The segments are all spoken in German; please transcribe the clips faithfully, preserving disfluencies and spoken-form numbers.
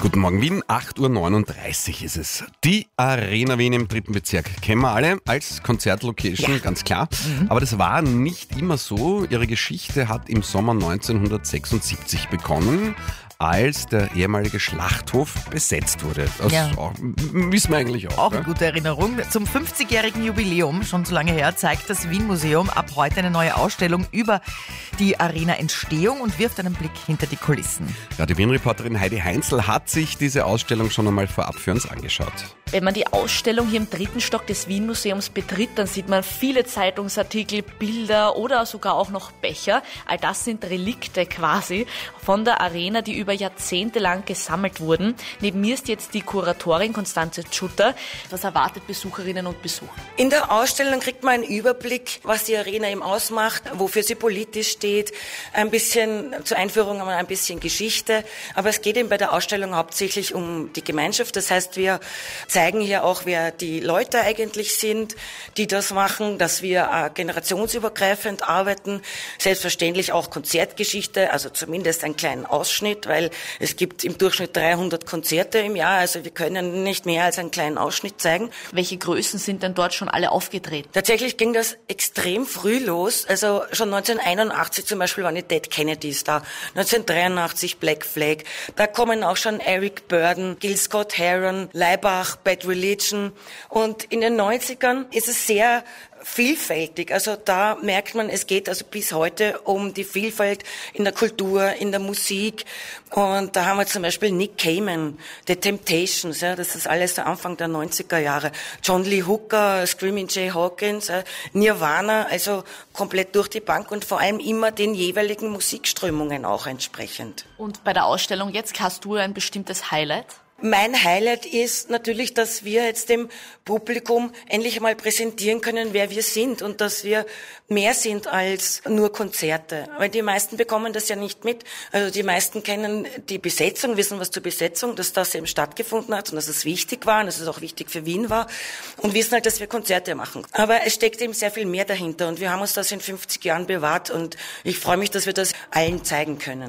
Guten Morgen Wien, acht Uhr neununddreißig ist es. Die Arena Wien im dritten Bezirk kennen wir alle als Konzertlocation, ja. Ganz klar. Mhm. Aber das war nicht immer so. Ihre Geschichte hat im Sommer neunzehnhundertsechsundsiebzig begonnen, als der ehemalige Schlachthof besetzt wurde. Das ja. auch, wissen wir eigentlich auch. Auch eine ja? gute Erinnerung. Zum fünfzigjährigen Jubiläum, schon so lange her, zeigt das Wien-Museum ab heute eine neue Ausstellung über die Arena-Entstehung und wirft einen Blick hinter die Kulissen. Ja, die Wien-Reporterin Heidi Heinzel hat sich diese Ausstellung schon einmal vorab für uns angeschaut. Wenn man die Ausstellung hier im dritten Stock des Wien-Museums betritt, dann sieht man viele Zeitungsartikel, Bilder oder sogar auch noch Becher. All das sind Relikte quasi von der Arena, die über Jahrzehnte lang gesammelt wurden. Neben mir ist jetzt die Kuratorin Konstanze Tschutter. Was erwartet Besucherinnen und Besucher? In der Ausstellung kriegt man einen Überblick, was die Arena eben ausmacht, wofür sie politisch steht. Ein bisschen zur Einführung haben wir ein bisschen Geschichte. Aber es geht eben bei der Ausstellung hauptsächlich um die Gemeinschaft. Das heißt, wir zeigen hier auch, wer die Leute eigentlich sind, die das machen, dass wir äh, generationsübergreifend arbeiten. Selbstverständlich auch Konzertgeschichte, also zumindest einen kleinen Ausschnitt, weil es gibt im Durchschnitt dreihundert Konzerte im Jahr, also wir können nicht mehr als einen kleinen Ausschnitt zeigen. Welche Größen sind denn dort schon alle aufgetreten? Tatsächlich ging das extrem früh los, also schon neunzehnhunderteinundachtzig zum Beispiel waren die Dead Kennedys da, neunzehnhundertdreiundachtzig Black Flag, da kommen auch schon Eric Burdon, Gil Scott-Heron, Laibach, Bad Religion und in den neunzigern ist es sehr vielfältig. Also da merkt man, es geht also bis heute um die Vielfalt in der Kultur, in der Musik. Und da haben wir zum Beispiel Nick Cayman, The Temptations, ja, das ist alles der Anfang der neunziger Jahre. John Lee Hooker, Screaming Jay Hawkins, ja, Nirvana, also komplett durch die Bank und vor allem immer den jeweiligen Musikströmungen auch entsprechend. Und bei der Ausstellung jetzt hast du ein bestimmtes Highlight? Mein Highlight ist natürlich, dass wir jetzt dem Publikum endlich einmal präsentieren können, wer wir sind und dass wir mehr sind als nur Konzerte. Weil die meisten bekommen das ja nicht mit. Also die meisten kennen die Besetzung, wissen was zur Besetzung, dass das eben stattgefunden hat und dass es wichtig war und dass es auch wichtig für Wien war und wissen halt, dass wir Konzerte machen. Aber es steckt eben sehr viel mehr dahinter und wir haben uns das in fünfzig Jahren bewahrt und ich freue mich, dass wir das allen zeigen können.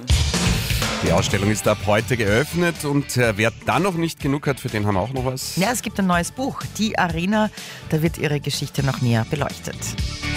Die Ausstellung ist ab heute geöffnet und äh, wer da noch nicht genug hat, für den haben wir auch noch was. Ja, es gibt ein neues Buch, Die Arena, da wird ihre Geschichte noch näher beleuchtet.